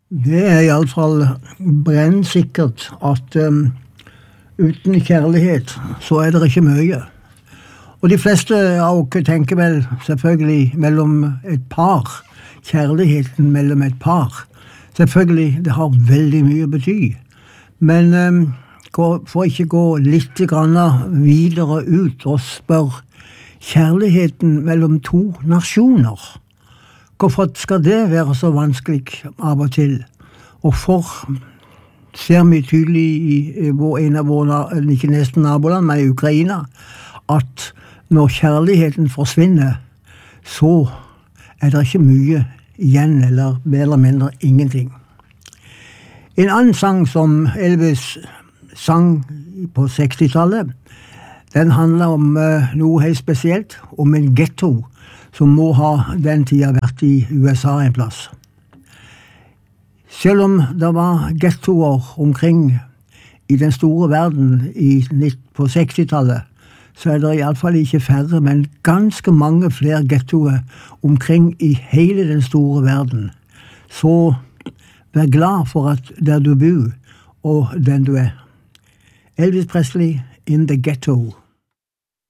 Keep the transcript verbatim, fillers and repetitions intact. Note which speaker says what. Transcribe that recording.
Speaker 1: Det er i alle fall brennsikkert at um, uten kjærlighet så er det ikke mye. Og de fleste av oss tenker vel selvfølgelig mellom et par, kjærligheten mellom et par. Selvfølgelig, det har veldig mye å bety. Men um, for ikke gå litt grann videre ut og spør kjærligheten mellom to nasjoner. Hvorfor skal det være så vanskelig av og til? Og for ser vi tydelig i vår, en av våre, ikke nesten naboland, men i Ukraina, at når kjærligheten forsvinner, så er det ikke mye igjen, eller mer eller mindre ingenting. En annen sang som Elvis sang på sekstitallet, den handler om uh, noe helt spesielt, om en ghetto, som må ha den tida vært i U S A en plass. Selv om det var ghettoer omkring i den store verden i, på sekstitallet, så er det i alle fall ikke færre, men ganske mange flere ghettoer omkring i hele den store verden. Så vær glad for at der du bor, og den du er. Elvis Presley in the Ghetto.